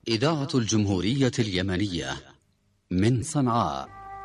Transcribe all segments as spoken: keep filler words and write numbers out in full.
إذاعة الجمهورية اليمنية من صنعاء.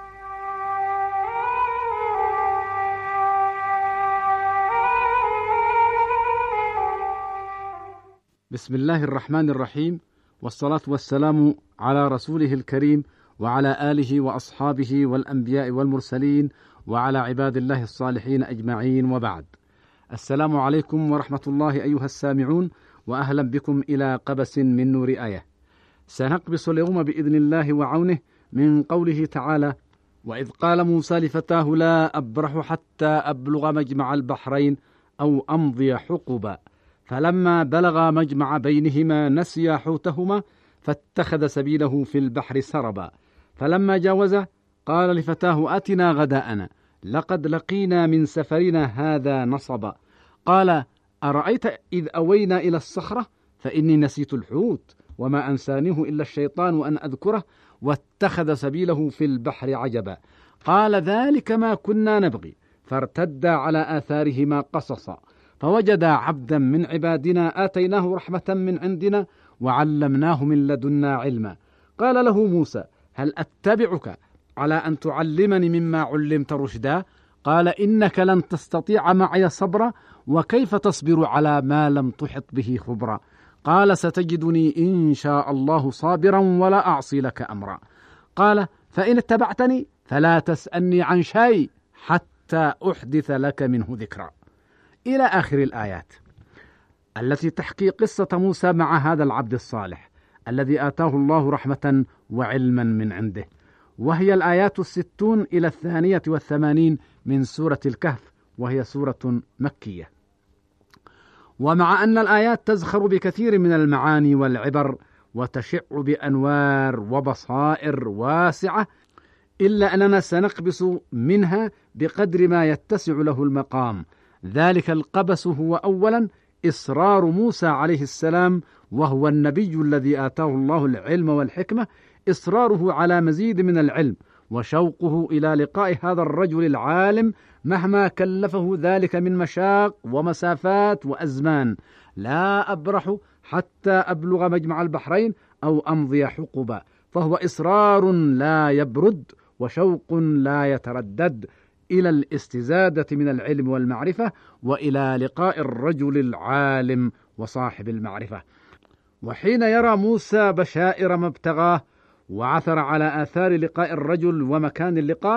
بسم الله الرحمن الرحيم، والصلاة والسلام على رسوله الكريم وعلى آله وأصحابه والأنبياء والمرسلين وعلى عباد الله الصالحين أجمعين، وبعد. السلام عليكم ورحمة الله أيها السامعون، وأهلا بكم إلى قبس من نور آية. سنقبس اليوم بإذن الله وعونه من قوله تعالى: وإذ قال موسى لفتاه لا أبرح حتى أبلغ مجمع البحرين أو أمضي حقبا، فلما بلغا مجمع بينهما نسيا حوتهما فاتخذ سبيله في البحر سربا، فلما جاوز قال لفتاه أتنا غداءنا لقد لقينا من سفرنا هذا نصبا، قال أرأيت إذ أوينا إلى الصخرة فإني نسيت الحوت وما أنسانيه إلا الشيطان أن أذكره واتخذ سبيله في البحر عجبا، قال ذلك ما كنا نبغي فارتدا على آثارهما قصصا، فوجدا عبدا من عبادنا آتيناه رحمة من عندنا وعلمناه من لدنا علما، قال له موسى هل أتبعك على أن تعلمني مما علمت رشدا، قال إنك لن تستطيع معي صبرا وكيف تصبر على ما لم تحط به خبرا، قال ستجدني إن شاء الله صابرا ولا أعصي لك أمرا، قال فإن اتبعتني فلا تسألني عن شيء حتى أحدث لك منه ذكرا، إلى آخر الآيات التي تحكي قصة موسى مع هذا العبد الصالح الذي آتاه الله رحمة وعلما من عنده، وهي الآيات الستون إلى الثانية والثمانين من سورة الكهف، وهي سورة مكية. ومع أن الآيات تزخر بكثير من المعاني والعبر وتشع بأنوار وبصائر واسعة، إلا أننا سنقبس منها بقدر ما يتسع له المقام. ذلك القبس هو أولا إصرار موسى عليه السلام، وهو النبي الذي آتاه الله العلم والحكمة، إصراره على مزيد من العلم وشوقه إلى لقاء هذا الرجل العالم مهما كلفه ذلك من مشاق ومسافات وأزمان. لا أبرح حتى أبلغ مجمع البحرين أو أمضي حقبا، فهو إصرار لا يبرد وشوق لا يتردد إلى الاستزادة من العلم والمعرفة وإلى لقاء الرجل العالم وصاحب المعرفة. وحين يرى موسى بشائر ما ابتغاه وعثر على آثار لقاء الرجل ومكان اللقاء